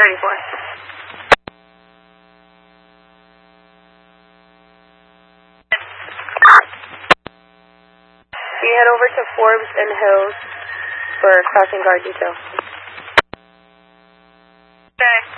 34. You head over to Forbes and Hills for crossing guard detail. Okay.